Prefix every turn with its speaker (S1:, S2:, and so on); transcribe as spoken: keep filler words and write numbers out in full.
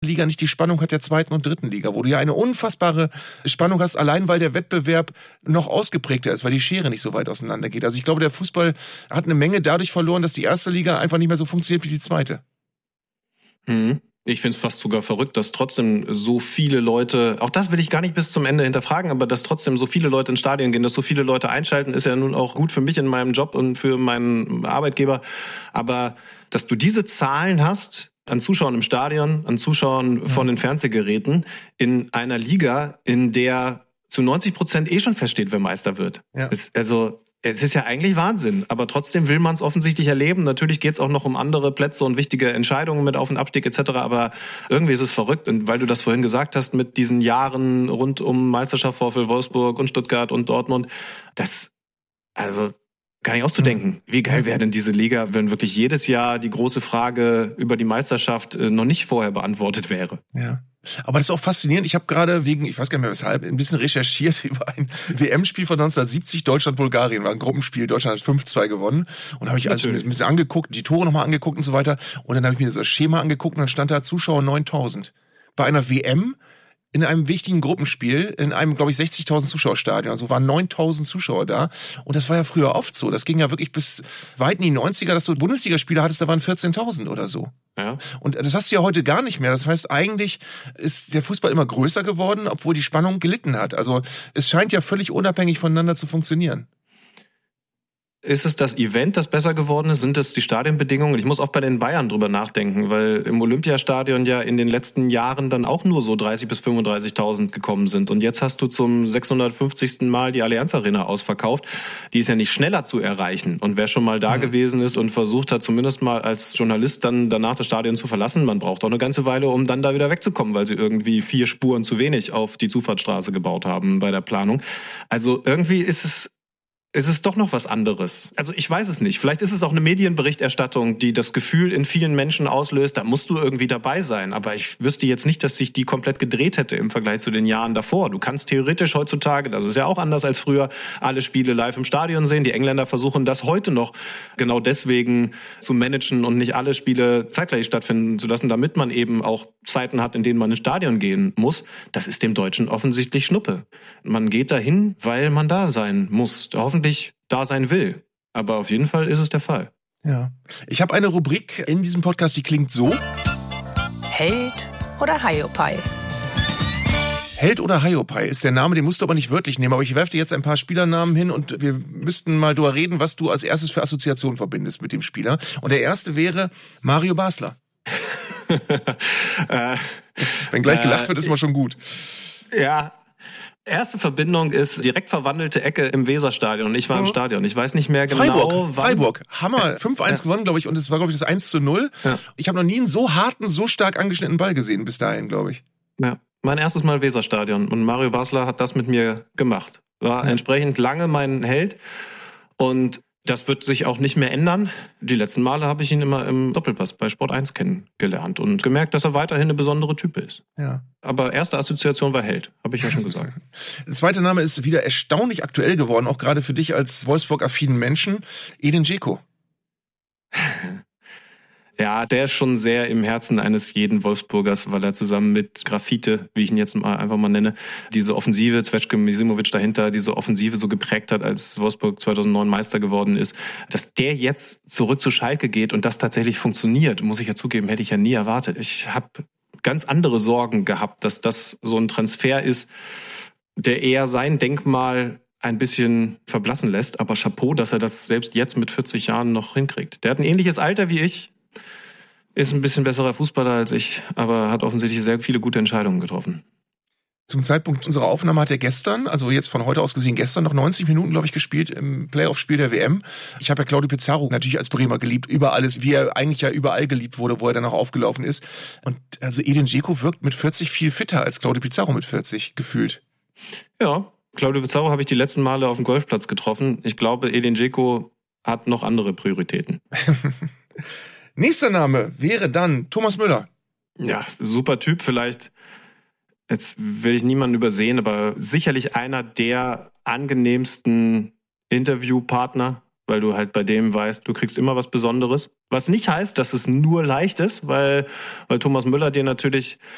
S1: Liga nicht die Spannung hat der zweiten und dritten Liga, wo du ja eine unfassbare Spannung hast, allein weil der Wettbewerb noch ausgeprägter ist, weil die Schere nicht so weit auseinander geht. Also ich glaube, der Fußball hat eine Menge dadurch verloren, dass die erste Liga einfach nicht mehr so funktioniert wie die zweite.
S2: Hm. Ich finde es fast sogar verrückt, dass trotzdem so viele Leute, auch das will ich gar nicht bis zum Ende hinterfragen, aber dass trotzdem so viele Leute ins Stadion gehen, dass so viele Leute einschalten, ist ja nun auch gut für mich in meinem Job und für meinen Arbeitgeber. Aber dass du diese Zahlen hast an Zuschauern im Stadion, an Zuschauern von den Fernsehgeräten in einer Liga, in der zu neunzig Prozent eh schon feststeht, wer Meister wird. Ja. Ist also Es ist ja eigentlich Wahnsinn, aber trotzdem will man es offensichtlich erleben. Natürlich geht es auch noch um andere Plätze und wichtige Entscheidungen mit Auf- und Abstieg et cetera. Aber irgendwie ist es verrückt. Und weil du das vorhin gesagt hast mit diesen Jahren rund um Meisterschaft VfL Wolfsburg und Stuttgart und Dortmund, das, also gar nicht auszudenken. Wie geil wäre denn diese Liga, wenn wirklich jedes Jahr die große Frage über die Meisterschaft noch nicht vorher beantwortet wäre.
S1: Ja. Aber das ist auch faszinierend. Ich habe gerade wegen, ich weiß gar nicht mehr weshalb, ein bisschen recherchiert über ein W M-Spiel von neunzehnhundertsiebzig. Deutschland-Bulgarien war ein Gruppenspiel. Deutschland hat fünf zwei gewonnen. Und habe ich also ein bisschen angeguckt, die Tore nochmal angeguckt und so weiter. Und dann habe ich mir so das Schema angeguckt und dann stand da Zuschauer neuntausend. Bei einer W M in einem wichtigen Gruppenspiel, in einem, glaube ich, sechzigtausend Zuschauerstadion. Also waren neuntausend Zuschauer da. Und das war ja früher oft so. Das ging ja wirklich bis weit in die neunziger, dass du Bundesligaspiele hattest, da waren vierzehntausend oder so.
S2: Ja.
S1: Und das hast du ja heute gar nicht mehr. Das heißt, eigentlich ist der Fußball immer größer geworden, obwohl die Spannung gelitten hat. Also es scheint ja völlig unabhängig voneinander zu funktionieren.
S2: Ist es das Event, das besser geworden ist? Sind es die Stadionbedingungen? Ich muss oft bei den Bayern drüber nachdenken, weil im Olympiastadion ja in den letzten Jahren dann auch nur so dreißigtausend bis fünfunddreißigtausend gekommen sind. Und jetzt hast du zum sechshundertfünfzigsten Mal die Allianz Arena ausverkauft. Die ist ja nicht schneller zu erreichen. Und wer schon mal da mhm. gewesen ist und versucht hat, zumindest mal als Journalist dann danach das Stadion zu verlassen, man braucht auch eine ganze Weile, um dann da wieder wegzukommen, weil sie irgendwie vier Spuren zu wenig auf die Zufahrtsstraße gebaut haben bei der Planung. Also irgendwie ist es Es ist doch noch was anderes. Also ich weiß es nicht. Vielleicht ist es auch eine Medienberichterstattung, die das Gefühl in vielen Menschen auslöst, da musst du irgendwie dabei sein. Aber ich wüsste jetzt nicht, dass sich die komplett gedreht hätte im Vergleich zu den Jahren davor. Du kannst theoretisch heutzutage, das ist ja auch anders als früher, alle Spiele live im Stadion sehen. Die Engländer versuchen das heute noch genau deswegen zu managen und nicht alle Spiele zeitgleich stattfinden zu lassen, damit man eben auch Zeiten hat, in denen man ins Stadion gehen muss. Das ist dem Deutschen offensichtlich Schnuppe. Man geht dahin, weil man da sein muss. Hoffentlich da sein will. Aber auf jeden Fall ist es der Fall.
S1: Ja. Ich habe eine Rubrik in diesem Podcast, die klingt so.
S3: Held oder Hiopai?
S1: Held oder Hiopai ist der Name, den musst du aber nicht wörtlich nehmen. Aber ich werfe dir jetzt ein paar Spielernamen hin und wir müssten mal drüber reden, was du als erstes für Assoziationen verbindest mit dem Spieler. Und der erste wäre Mario Basler. äh, Wenn gleich gelacht äh, wird, ist mal schon gut.
S2: Ja. Erste Verbindung ist direkt verwandelte Ecke im Weserstadion und ich war im Stadion. Ich weiß nicht mehr genau,
S1: Freiburg, wann. Freiburg, Hammer, fünf eins ja. gewonnen, glaube ich, und es war, glaube ich, das eins zu null. Ja. Ich habe noch nie einen so harten, so stark angeschnittenen Ball gesehen bis dahin, glaube ich.
S2: Ja, mein erstes Mal Weserstadion und Mario Basler hat das mit mir gemacht. War ja. entsprechend lange mein Held und das wird sich auch nicht mehr ändern. Die letzten Male habe ich ihn immer im Doppelpass bei Sport eins kennengelernt und gemerkt, dass er weiterhin eine besondere Type ist.
S1: Ja.
S2: Aber erste Assoziation war Held, habe ich ja schon gesagt.
S1: Der zweite Name ist wieder erstaunlich aktuell geworden, auch gerade für dich als Wolfsburg-affinen Menschen. Edin Dzeko.
S2: Ja, der ist schon sehr im Herzen eines jeden Wolfsburgers, weil er zusammen mit Grafite, wie ich ihn jetzt mal einfach mal nenne, diese Offensive, Zvečko Misimovic dahinter, diese Offensive so geprägt hat, als Wolfsburg zweitausendneun Meister geworden ist. Dass der jetzt zurück zu Schalke geht und das tatsächlich funktioniert, muss ich ja zugeben, hätte ich ja nie erwartet. Ich habe ganz andere Sorgen gehabt, dass das so ein Transfer ist, der eher sein Denkmal ein bisschen verblassen lässt. Aber Chapeau, dass er das selbst jetzt mit vierzig Jahren noch hinkriegt. Der hat ein ähnliches Alter wie ich. Ist ein bisschen besserer Fußballer als ich, aber hat offensichtlich sehr viele gute Entscheidungen getroffen.
S1: Zum Zeitpunkt unserer Aufnahme hat er gestern, also jetzt von heute aus gesehen gestern, noch neunzig Minuten, glaube ich, gespielt im Playoff-Spiel der W M. Ich habe ja Claudio Pizarro natürlich als Bremer geliebt, über alles, wie er eigentlich ja überall geliebt wurde, wo er dann auch aufgelaufen ist. Und also Edin Dzeko wirkt mit vierzig viel fitter als Claudio Pizarro mit vierzig, gefühlt.
S2: Ja, Claudio Pizarro habe ich die letzten Male auf dem Golfplatz getroffen. Ich glaube, Edin Dzeko hat noch andere Prioritäten.
S1: Nächster Name wäre dann Thomas Müller.
S2: Ja, super Typ vielleicht. Jetzt will ich niemanden übersehen, aber sicherlich einer der angenehmsten Interviewpartner, weil du halt bei dem weißt, du kriegst immer was Besonderes. Was nicht heißt, dass es nur leicht ist, weil, weil Thomas Müller dir natürlich